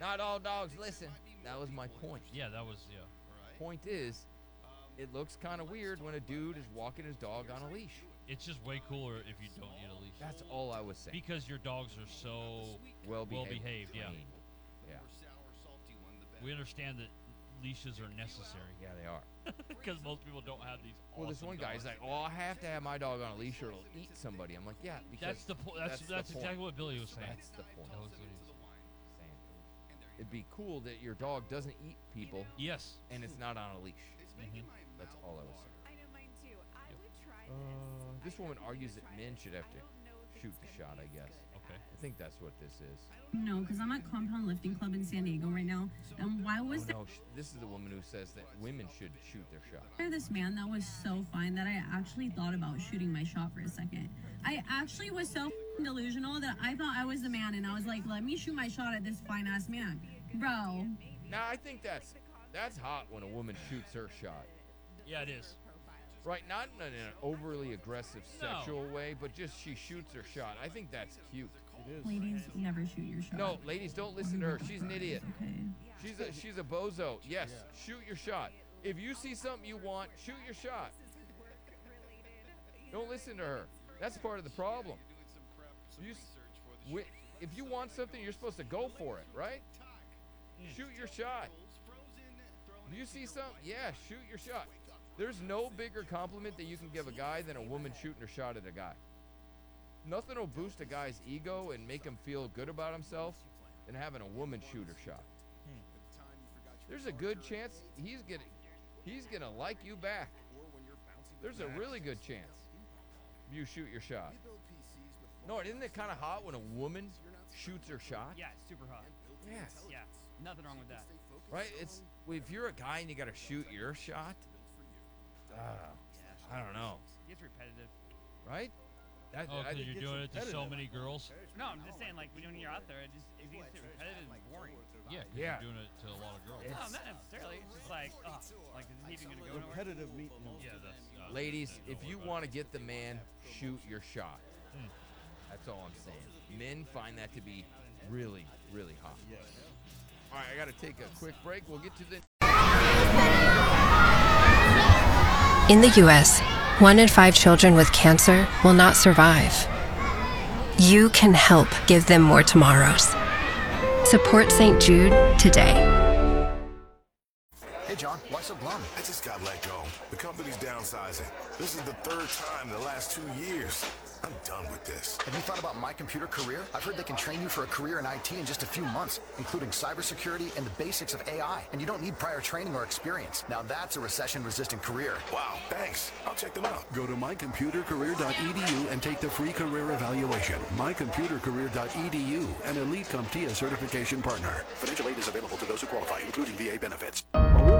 Not all dogs listen. That was my point. Yeah, that was Point is, it looks kind of weird when a dude is walking his dog on a leash. It's just way cooler if you don't need a leash. That's all I was saying. Because your dogs are so well behaved. Yeah. Yeah. We understand that leashes are necessary. Yeah, they are. Because most people don't have these. Well, this one guy's like, "Oh, I have to have my dog on a leash or it'll eat somebody." I'm like, "Yeah, because That's the point. That's exactly what Billy was saying. That's the point. That was what he was saying. It'd be cool that your dog doesn't eat people. Yes. And it's not on a leash. That's all I was saying. I know mine too. I would try This woman argues that men should have to shoot the shot, I guess. Okay. I think that's what this is. No, because I'm at Compound Lifting Club in San Diego right now. And why was no, this is the woman who says that women should shoot their shot. there this man that was so fine that I actually thought about shooting my shot for a second? I actually was so delusional that I thought I was the man, and I was like, let me shoot my shot at this fine-ass man. Bro. Now, I think that's hot when a woman shoots her shot. Yeah, it is. Right, not in an overly aggressive sexual way, but just she shoots her shot. I think that's cute. It is. Ladies, never shoot your shot. No, ladies, don't listen to her. She's an idiot. Okay. She's a bozo. Yes, shoot your shot. If you see something you want, shoot your shot. Don't listen to her. That's part of the problem. If you want something, you're supposed to go for it, right? Shoot your shot. If you see something, yeah, shoot your shot. There's no bigger compliment that you can give a guy than a woman shooting her shot at a guy. Nothing will boost a guy's ego and make him feel good about himself than having a woman shoot her shot. There's a good chance he's gonna like you back. There's a really good chance you shoot your shot. No, isn't it kind of hot when a woman shoots her shot? Yeah, it's super hot. Yes. Yeah, nothing wrong with that. Right? If you're a guy and you got to shoot your shot, I don't know. It's repetitive. Right? Because you're doing it to so many girls? No, I'm just saying, like, when you're out there, it gets repetitive and boring. Yeah, yeah. You're doing it to a lot of girls. No, not necessarily. It's just like, like, is it even going to go nowhere? Repetitive meat. Yeah, that's... Ladies, if you want to get the man, shoot your shot. That's all I'm saying. Men find that to be really, really hot. Yes. All right, I got to take a quick break. We'll get to the... In the U.S., 1 in 5 children with cancer will not survive. You can help give them more tomorrows. Support St. Jude today. Hey, John, why so glum? I just got let go. The company's downsizing. This is the 3rd time in the last 2 years. I'm done with this. Have you thought about My Computer Career? I've heard they can train you for a career in IT in just a few months, including cybersecurity and the basics of AI. And you don't need prior training or experience. Now that's a recession-resistant career. Wow, thanks. I'll check them out. Go to mycomputercareer.edu and take the free career evaluation. mycomputercareer.edu, an elite CompTIA certification partner. Financial aid is available to those who qualify, including VA benefits.